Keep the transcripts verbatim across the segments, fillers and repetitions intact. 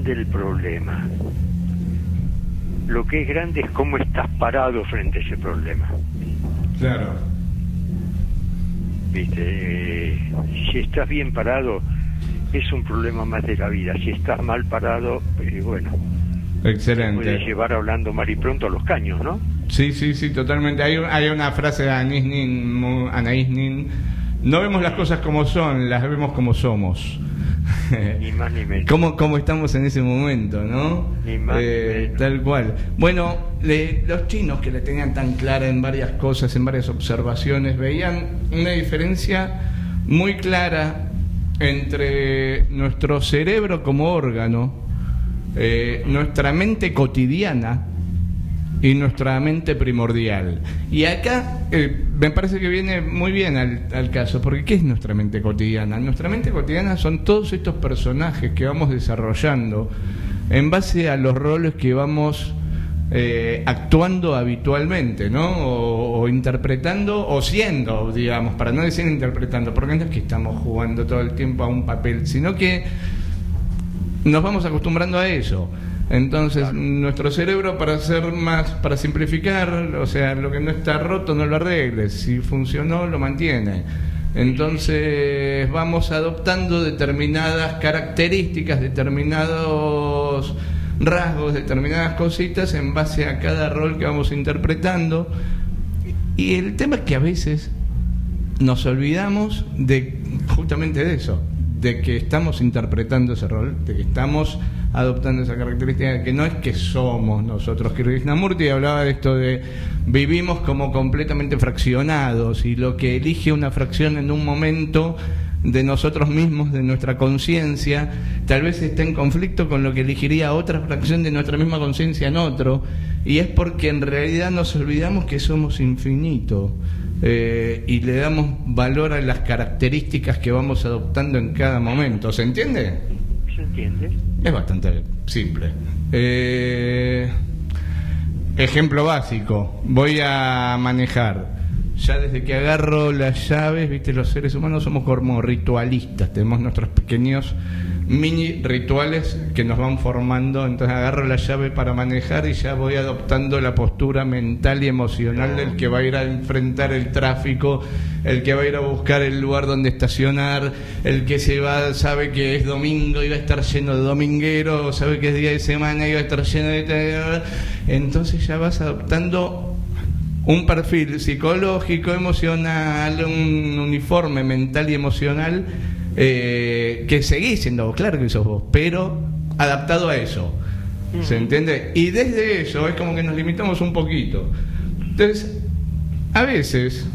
grande el problema. Lo que es grande es cómo estás parado frente a ese problema. Claro. ¿Viste? Eh, si estás bien parado, es un problema más de la vida. Si estás mal parado, eh, bueno, excelente. Puede llevar hablando mal y pronto a los caños, ¿no? Sí, sí, sí, totalmente. Hay, hay una frase de Anaïs Nin, Anaïs Nin: no vemos las cosas como son, las vemos como somos. Ni más ni menos. ¿Cómo, cómo estamos en ese momento, no? Ni más eh, ni menos. Tal cual. Bueno, le, los chinos, que le tenían tan clara en varias cosas, en varias observaciones, veían una diferencia muy clara entre nuestro cerebro como órgano, eh, nuestra mente cotidiana y nuestra mente primordial. Y acá eh, me parece que viene muy bien al, al caso, porque ¿qué es nuestra mente cotidiana? Nuestra mente cotidiana son todos estos personajes que vamos desarrollando en base a los roles que vamos eh, actuando habitualmente, ¿no? O, o interpretando o siendo, digamos, para no decir interpretando, porque no es que estamos jugando todo el tiempo a un papel, sino que nos vamos acostumbrando a eso. Entonces, claro, nuestro cerebro, para hacer más, para simplificar, o sea, lo que no está roto no lo arregles, si funcionó lo mantiene. Entonces vamos adoptando determinadas características, determinados rasgos, determinadas cositas en base a cada rol que vamos interpretando. Y el tema es que a veces nos olvidamos de justamente de eso, de que estamos interpretando ese rol, de que estamos adoptando esa característica, que no es que somos nosotros. Krishnamurti hablaba de esto de vivimos como completamente fraccionados, y lo que elige una fracción en un momento de nosotros mismos, de nuestra conciencia, tal vez esté en conflicto con lo que elegiría otra fracción de nuestra misma conciencia en otro, y es porque en realidad nos olvidamos que somos infinitos. Eh, y le damos valor a las características que vamos adoptando en cada momento. ¿Se entiende? ¿Se entiende? Es bastante simple. Eh, ejemplo básico: voy a manejar. Ya desde que agarro las llaves, viste, los seres humanos somos como ritualistas, tenemos nuestros pequeños mini rituales que nos van formando. Entonces agarro la llave para manejar y ya voy adoptando la postura mental y emocional del que va a ir a enfrentar el tráfico, el que va a ir a buscar el lugar donde estacionar, el que se va, sabe que es domingo y va a estar lleno de domingueros, sabe que es día de semana y va a estar lleno de... Entonces ya vas adoptando un perfil psicológico, emocional, un uniforme mental y emocional, eh, que seguís siendo vos, claro que sos vos, pero adaptado a eso. ¿Se entiende? Y desde eso es como que nos limitamos un poquito. Entonces, a veces,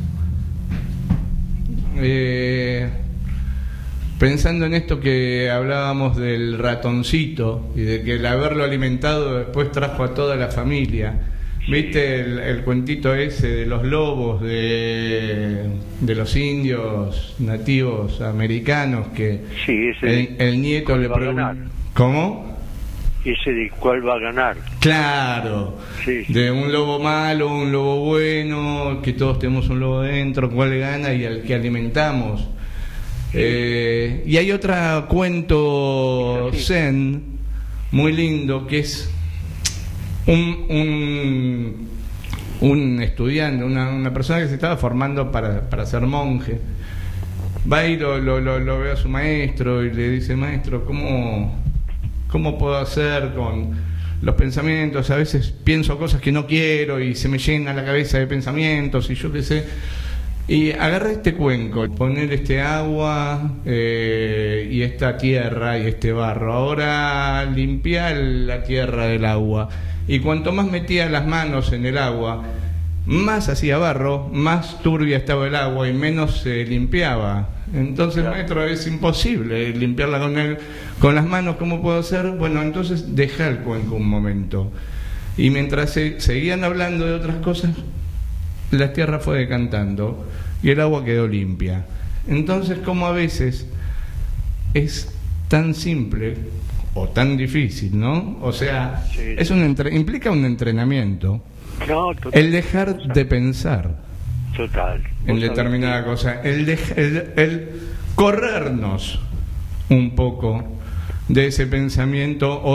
eh, pensando en esto que hablábamos del ratoncito y de que el haberlo alimentado después trajo a toda la familia, ¿viste el, el cuentito ese de los lobos de, de los indios nativos americanos que sí, ese el, el nieto le pregunta ¿cómo? Ese de cuál va a ganar. Claro, sí, sí. De un lobo malo, un lobo bueno, que todos tenemos un lobo dentro, cuál gana y al que alimentamos. Sí. Eh, y hay otro cuento sí. zen muy lindo que es Un, un, un estudiante, una, una persona que se estaba formando para, para ser monje, va y lo, lo, lo, lo ve a su maestro y le dice: maestro, ¿cómo, ¿cómo puedo hacer con los pensamientos? A veces pienso cosas que no quiero y se me llena la cabeza de pensamientos y yo qué sé. Y agarra este cuenco, poner este agua eh, y esta tierra y este barro. Ahora limpia la tierra del agua. Y cuanto más metía las manos en el agua, más hacía barro, más turbia estaba el agua y menos se limpiaba. Entonces, claro, maestro, es imposible limpiarla con el, con las manos. ¿Cómo puedo hacer? Bueno, entonces deja el cuenco un momento. Y mientras se, seguían hablando de otras cosas, la tierra fue decantando y el agua quedó limpia. Entonces, como a veces es tan simple o tan difícil, ¿no? O sea, sí, es un entre... implica un entrenamiento. No, total, el dejar total. de pensar total en determinada cosa, el, de... el, el corrernos un poco de ese pensamiento o